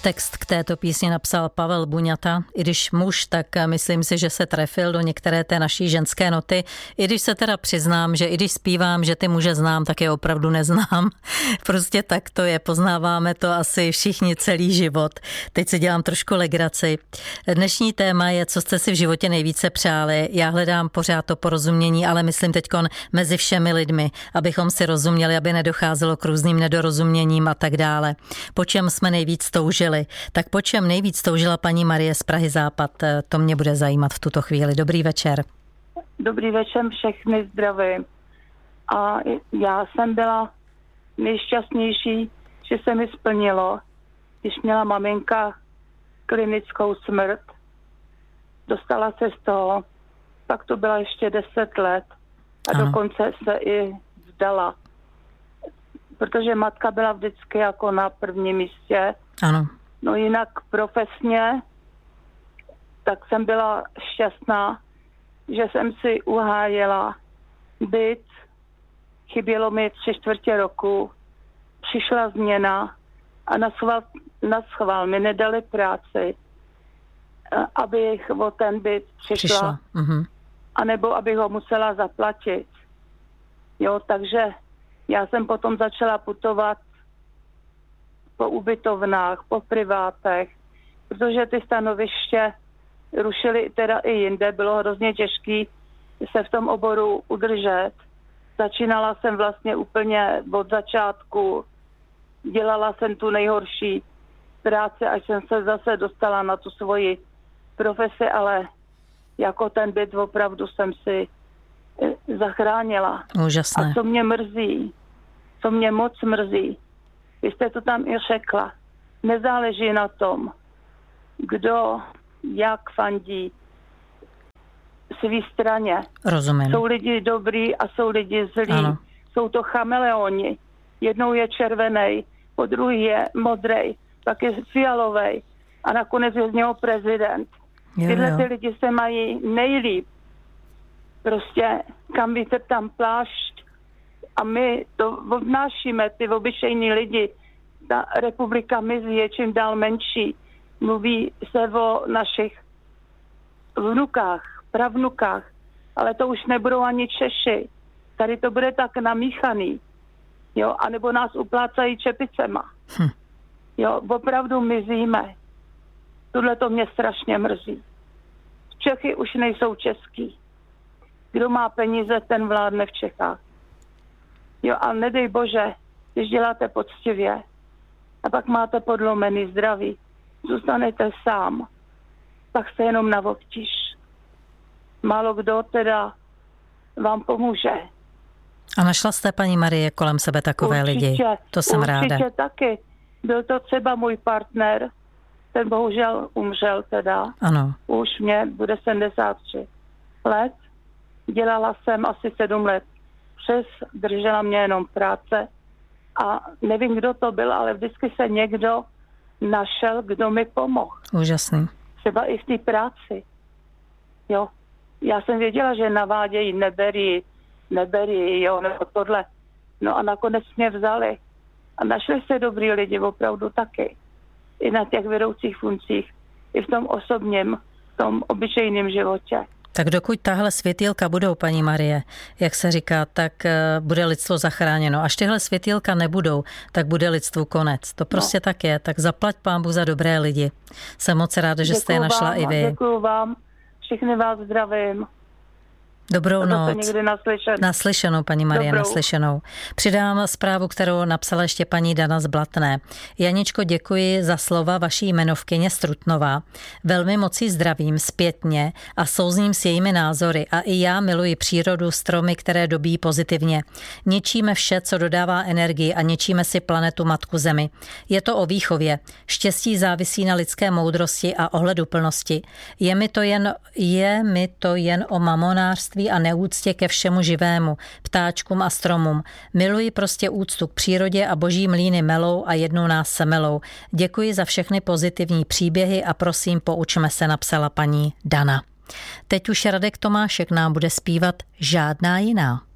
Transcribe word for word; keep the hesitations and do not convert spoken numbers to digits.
Text k této písni napsal Pavel Buňata. I když muž, tak myslím si, že se trefil do některé té naší ženské noty. I když se teda přiznám, že i když zpívám, že ty muže znám, tak je opravdu neznám. Prostě tak to je. Poznáváme to asi všichni celý život. Teď si dělám trošku legraci. Dnešní téma je, co jste si v životě nejvíce přáli. Já hledám pořád to porozumění, ale myslím teďkon mezi všemi lidmi, abychom si rozuměli, aby nedocházelo k různým nedorozuměním a tak dále. Po čem jsme nejvíc toužili? Tak po čem nejvíc toužila paní Marie z Prahy Západ? To mě bude zajímat v tuto chvíli. Dobrý večer. Dobrý večer, všechny zdravím. A já jsem byla nejšťastnější, že se mi splnilo, když měla maminka klinickou smrt. Dostala se z toho, pak to byla ještě deset let a ano. Dokonce se i vzdala. Protože matka byla vždycky jako na prvním místě. Ano. No jinak profesně, tak jsem byla šťastná, že jsem si uhájela byt, chybělo mi tři čtvrtě roku, přišla změna a na schvál, na schvál mi nedali práci, abych o ten byt přišla, přišla. Uh-huh. anebo abych ho musela zaplatit. Jo, takže já jsem potom začala putovat po ubytovnách, po privátech, protože ty stanoviště rušily teda i jinde, bylo hrozně těžké se v tom oboru udržet. Začínala jsem vlastně úplně od začátku, dělala jsem tu nejhorší práci, až jsem se zase dostala na tu svoji profesi, ale jako ten byt opravdu jsem si zachránila. Úžasné. A co mě mrzí, co mě moc mrzí, vy jste to tam i řekla, nezáleží na tom, kdo jak fandí svý straně. Rozumím. Jsou lidi dobrý a jsou lidi zlí. Ano. Jsou to chameleoni. Jednou je červený, po druhý je modrej, pak je fialovej a nakonec je z něho prezident. Jo, Tyhle jo. ty lidi se mají nejlíp. Prostě kam víte tam plášť a my to obnášíme, ty obyčejní lidi. Ta republika mizí, je čím dál menší. Mluví se o našich vnukách, pravnukách, ale to už nebudou ani Češi. Tady to bude tak namíchaný. Jo, anebo nás uplácají čepicema. Hm. Jo, opravdu mizíme. Tohle to mě strašně mrzí. Čechy už nejsou český. Kdo má peníze, ten vládne v Čechách. Jo, a nedej bože, když děláte poctivě a pak máte podlomený zdraví, zůstanete sám, pak se jenom na obtíž. Málo kdo teda vám pomůže. A našla jste, paní Marie, kolem sebe takové určitě, lidi? To jsem určitě ráda. Určitě taky. Byl to třeba můj partner, ten bohužel umřel teda. Ano. Už mě bude sedmdesát tři let. Dělala jsem asi sedm let přes, držela mě jenom práce a nevím, kdo to byl, ale vždycky se někdo našel, kdo mi pomohl. Úžasný. Třeba i v té práci. Jo. Já jsem věděla, že navádějí, neberí, neberí, jo, nebo tohle. No a nakonec mě vzali. A našli se dobrý lidi, opravdu taky. I na těch vedoucích funkcích, i v tom osobním, v tom obyčejném životě. Tak dokud tahle světýlka budou, paní Marie, jak se říká, tak bude lidstvo zachráněno. Až tyhle světýlka nebudou, tak bude lidstvu konec. To prostě no. tak je. Tak zaplať pánbu za dobré lidi. Jsem moc ráda, že děkuju jste je našla vám, i vy. Děkuju vám. Všechny vás zdravím. Dobrou noc. Někdy naslyšenou. Naslyšenou, paní Marie, Dobrou. naslyšenou. Přidám zprávu, kterou napsala ještě paní Dana z Blatné. Janičko, děkuji za slova vaší jmenovkyně Strutnová. Velmi moc jí zdravím zpětně a souzním s jejími názory. A i já miluji přírodu, stromy, které dobíjí pozitivně. Ničíme vše, co dodává energii a ničíme si planetu Matku Zemi. Je to o výchově. Štěstí závisí na lidské moudrosti a ohleduplnosti. Je mi to jen, je mi to jen o mamonářství a neúctě ke všemu živému, ptáčkům a stromům. Miluji prostě úctu k přírodě a boží mlýny melou a jednou nás semelou. Děkuji za všechny pozitivní příběhy a prosím, poučme se, napsala paní Dana. Teď už Radek Tomášek nám bude zpívat Žádná jiná.